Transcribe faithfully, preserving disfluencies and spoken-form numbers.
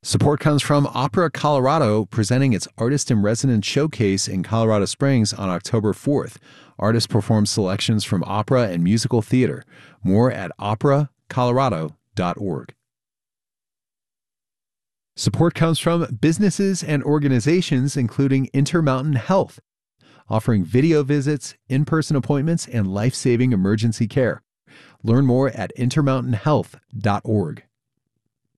Support comes from Opera Colorado, presenting its Artist in Residence Showcase in Colorado Springs on October fourth. Artists perform selections from opera and musical theater. More at opera colorado dot org. Support comes from businesses and organizations, including Intermountain Health, offering video visits, in-person appointments, and life-saving emergency care. Learn more at intermountain health dot org.